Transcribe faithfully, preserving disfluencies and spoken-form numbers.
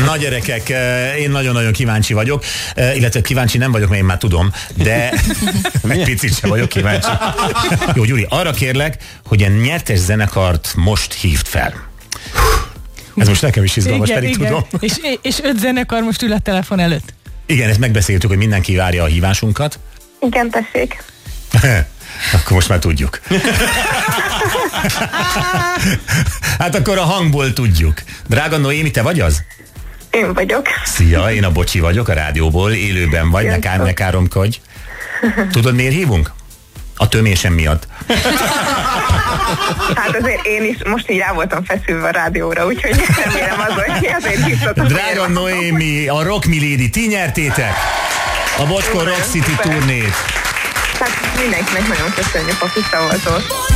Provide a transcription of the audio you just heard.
Na gyerekek, én nagyon-nagyon kíváncsi vagyok, illetve kíváncsi nem vagyok, mert én már tudom, de egy picit sem vagyok kíváncsi. Jó, Gyuri, arra kérlek, hogy a nyertes zenekart most hívd fel. Ez most nekem is izgalmas, igen, pedig igen. Tudom. És, és öt zenekar most ül a telefon előtt. Igen, ezt megbeszéltük, hogy mindenki várja a hívásunkat. Igen, tessék. Akkor most már tudjuk. Hát akkor a hangból tudjuk. Drága Noémi, te vagy az? Én vagyok. Szia, én a Bocsi vagyok a rádióból, élőben vagy, ne, kár, ne káromkodj. Tudod, miért hívunk? A tömésem miatt. Hát azért én is most így rá voltam feszülve a rádióra, úgyhogy remélem az, hogy azért hívtatok. Drága Noémi, a Rock Me Lady, ti nyertétek a Bocskor Rock City turnét. Hát mindenkinek nagyon köszönjük a kis szavazatot.